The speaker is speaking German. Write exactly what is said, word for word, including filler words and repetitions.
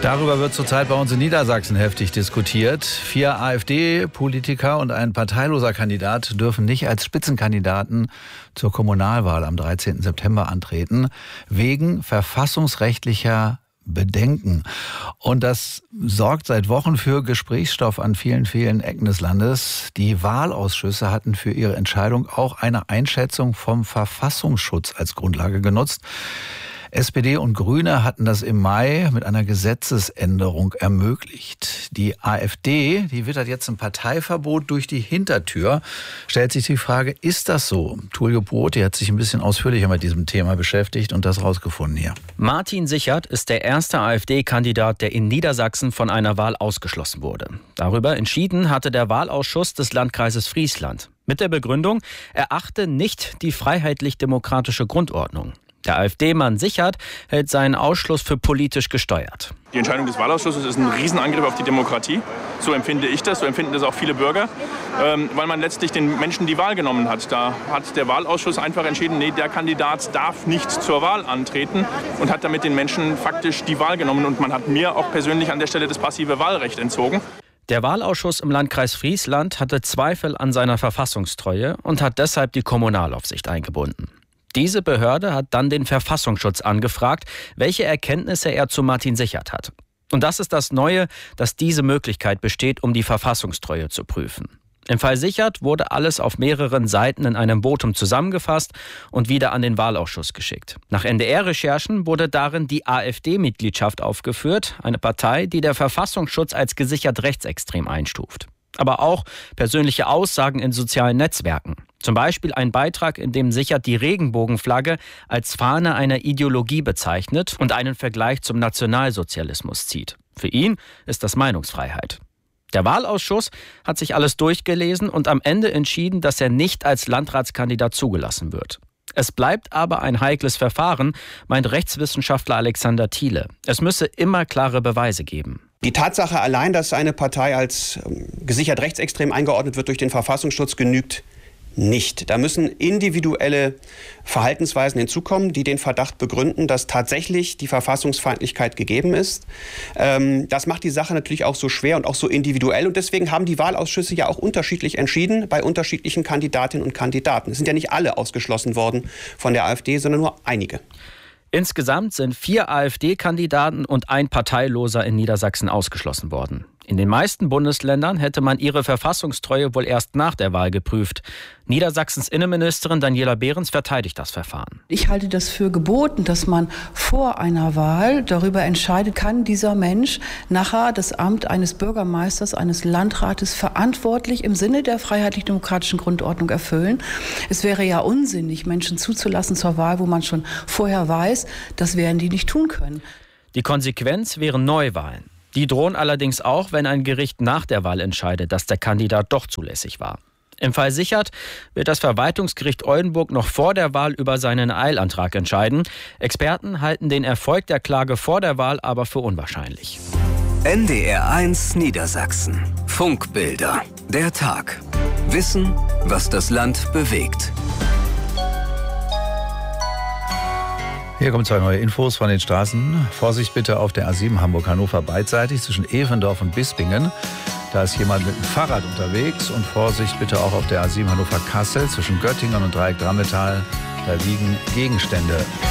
Darüber wird zurzeit bei uns in Niedersachsen heftig diskutiert. Vier AfD-Politiker und ein parteiloser Kandidat dürfen nicht als Spitzenkandidaten zur Kommunalwahl am dreizehnten September antreten, wegen verfassungsrechtlicher Bedenken. Und das sorgt seit Wochen für Gesprächsstoff an vielen, vielen Ecken des Landes. Die Wahlausschüsse hatten für ihre Entscheidung auch eine Einschätzung vom Verfassungsschutz als Grundlage genutzt. S P D und Grüne hatten das im Mai mit einer Gesetzesänderung ermöglicht. Die AfD, die wittert jetzt ein Parteiverbot durch die Hintertür. Stellt sich die Frage, ist das so? Tullio Pruotti hat sich ein bisschen ausführlicher mit diesem Thema beschäftigt und das rausgefunden hier. Martin Sichert ist der erste AfD-Kandidat, der in Niedersachsen von einer Wahl ausgeschlossen wurde. Darüber entschieden hatte der Wahlausschuss des Landkreises Friesland. Mit der Begründung, er achte nicht die freiheitlich-demokratische Grundordnung. Der AfD-Mann Sichert hält seinen Ausschluss für politisch gesteuert. Die Entscheidung des Wahlausschusses ist ein Riesenangriff auf die Demokratie. So empfinde ich das, so empfinden das auch viele Bürger, ähm, weil man letztlich den Menschen die Wahl genommen hat. Da hat der Wahlausschuss einfach entschieden, nee, der Kandidat darf nicht zur Wahl antreten und hat damit den Menschen faktisch die Wahl genommen. Und man hat mir auch persönlich an der Stelle das passive Wahlrecht entzogen. Der Wahlausschuss im Landkreis Friesland hatte Zweifel an seiner Verfassungstreue und hat deshalb die Kommunalaufsicht eingebunden. Diese Behörde hat dann den Verfassungsschutz angefragt, welche Erkenntnisse er zu Martin Sichert hat. Und das ist das Neue, dass diese Möglichkeit besteht, um die Verfassungstreue zu prüfen. Im Fall Sichert wurde alles auf mehreren Seiten in einem Votum zusammengefasst und wieder an den Wahlausschuss geschickt. Nach N D R-Recherchen wurde darin die AfD-Mitgliedschaft aufgeführt, eine Partei, die der Verfassungsschutz als gesichert rechtsextrem einstuft. Aber auch persönliche Aussagen in sozialen Netzwerken. Zum Beispiel ein Beitrag, in dem Sichert die Regenbogenflagge als Fahne einer Ideologie bezeichnet und einen Vergleich zum Nationalsozialismus zieht. Für ihn ist das Meinungsfreiheit. Der Wahlausschuss hat sich alles durchgelesen und am Ende entschieden, dass er nicht als Landratskandidat zugelassen wird. Es bleibt aber ein heikles Verfahren, meint Rechtswissenschaftler Alexander Thiele. Es müsse immer klare Beweise geben. Die Tatsache allein, dass eine Partei als gesichert rechtsextrem eingeordnet wird durch den Verfassungsschutz, genügt nicht. Da müssen individuelle Verhaltensweisen hinzukommen, die den Verdacht begründen, dass tatsächlich die Verfassungsfeindlichkeit gegeben ist. Ähm, das macht die Sache natürlich auch so schwer und auch so individuell. Und deswegen haben die Wahlausschüsse ja auch unterschiedlich entschieden bei unterschiedlichen Kandidatinnen und Kandidaten. Es sind ja nicht alle ausgeschlossen worden von der AfD, sondern nur einige. Insgesamt sind vier AfD-Kandidaten und ein Parteiloser in Niedersachsen ausgeschlossen worden. In den meisten Bundesländern hätte man ihre Verfassungstreue wohl erst nach der Wahl geprüft. Niedersachsens Innenministerin Daniela Behrens verteidigt das Verfahren. Ich halte das für geboten, dass man vor einer Wahl darüber entscheidet, kann dieser Mensch nachher das Amt eines Bürgermeisters, eines Landrates verantwortlich im Sinne der freiheitlich-demokratischen Grundordnung erfüllen. Es wäre ja unsinnig, Menschen zuzulassen zur Wahl, wo man schon vorher weiß, das werden die nicht tun können. Die Konsequenz wären Neuwahlen. Die drohen allerdings auch, wenn ein Gericht nach der Wahl entscheidet, dass der Kandidat doch zulässig war. Im Fall Sichert wird das Verwaltungsgericht Oldenburg noch vor der Wahl über seinen Eilantrag entscheiden. Experten halten den Erfolg der Klage vor der Wahl aber für unwahrscheinlich. N D R eins Niedersachsen. Funkbilder. Der Tag. Wissen, was das Land bewegt. Hier kommen zwei neue Infos von den Straßen. Vorsicht bitte auf der A sieben Hamburg-Hannover beidseitig zwischen Evendorf und Bispingen. Da ist jemand mit dem Fahrrad unterwegs. Und Vorsicht bitte auch auf der A sieben Hannover-Kassel zwischen Göttingen und Dreieck Drammetal. Da liegen Gegenstände.